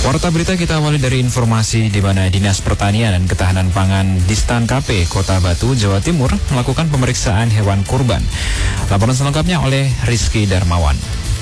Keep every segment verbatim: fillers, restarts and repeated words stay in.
Warta berita kita awali dari informasi di mana Dinas Pertanian dan Ketahanan Pangan Distan K P Kota Batu, Jawa Timur melakukan pemeriksaan hewan kurban. Laporan selengkapnya oleh Rizky Darmawan.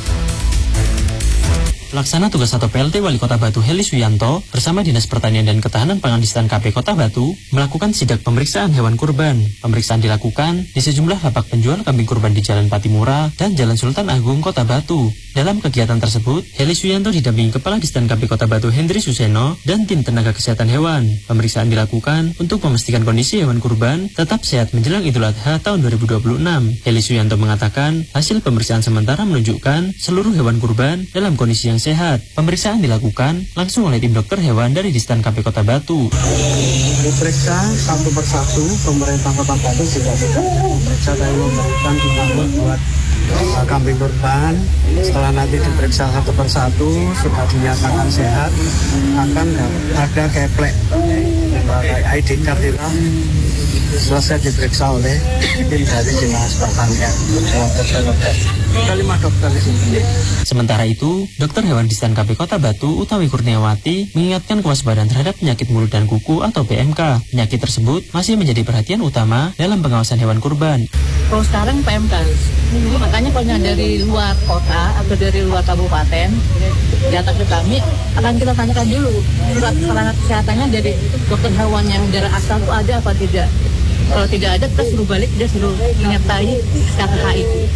Pelaksana tugas satu P L T Wali Kota Batu Heli Suyanto bersama Dinas Pertanian dan Ketahanan Pangan Distan K P Kota Batu melakukan sidak pemeriksaan hewan kurban. Pemeriksaan dilakukan di sejumlah lapak penjual kambing kurban di Jalan Patimura dan Jalan Sultan Agung Kota Batu. Dalam kegiatan tersebut, Heli Suyanto didampingi Kepala Distan K P Kota Batu Hendri Suseno dan tim tenaga kesehatan hewan. Pemeriksaan dilakukan untuk memastikan kondisi hewan kurban tetap sehat menjelang Idul Adha tahun dua ribu dua puluh enam. Heli Suyanto mengatakan hasil pemeriksaan sementara menunjukkan seluruh hewan kurban dalam kondisi yang sehat. Pemeriksaan dilakukan langsung oleh tim dokter hewan dari Distan K P Kota Batu. Diperiksa satu persatu, pemerintah Kota Batu juga sudah memeriksa dan memberikan vitamin buat uh, kambing kurban. Setelah nanti diperiksa satu persatu, sudah dinyatakan sehat, akan ada keplek I D card itu selesai diperiksa oleh tim dari Dinas Pertanian. Ada lima dokter di sini. Sementara itu, dokter hewan Distan K P Kota Batu Utawi Kurniawati mengingatkan kewaspadaan terhadap penyakit mulut dan kuku atau P M K. Penyakit tersebut masih menjadi perhatian utama dalam pengawasan hewan kurban. Kalau sekarang P M K, makanya kalau yang dari luar kota atau dari luar kabupaten datang ke kami, akan kita tanyakan dulu surat keterangan kesehatannya dari dokter hewan yang dari asal itu ada apa tidak. Kalau tidak ada, kita suruh balik, dia suruh menyertai S K H itu.